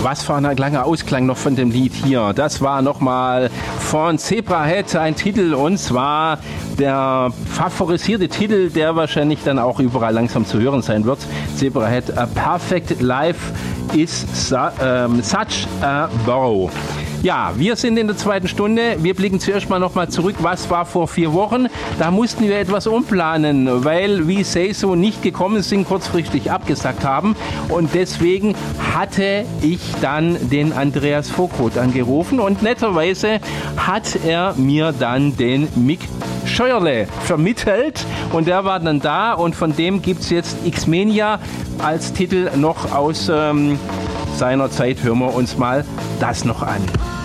was für ein langer Ausklang noch von dem Lied hier. Das war nochmal von Zebrahead ein Titel, und zwar der favorisierte Titel, der wahrscheinlich dann auch überall langsam zu hören sein wird. Zebrahead, A Perfect Life is such a Bow. Ja, wir sind in der zweiten Stunde. Wir blicken zuerst mal nochmal zurück. Was war vor 4 Wochen? Da mussten wir etwas umplanen, weil wie Say So nicht gekommen sind, kurzfristig abgesagt haben. Und deswegen hatte ich dann den Andreas Vogt angerufen. Und netterweise hat er mir dann den Mick Scheuerle vermittelt. Und der war dann da. Und von dem gibt es jetzt X-Mania als Titel noch aus seiner Zeit. Hören wir uns mal das noch an.